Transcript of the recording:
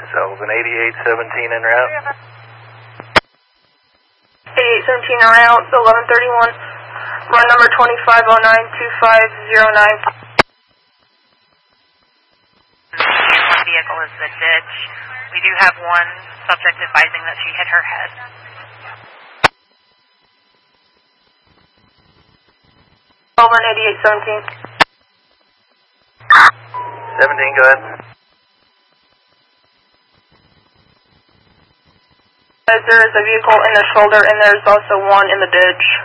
Sullivan 8817 en route. 8817 en route, 1131. Run number 25092509. One vehicle is the ditch. We do have one subject advising that she hit her head. Sullivan 8817. 17, go ahead. There is a vehicle in the shoulder and there's also one in the ditch.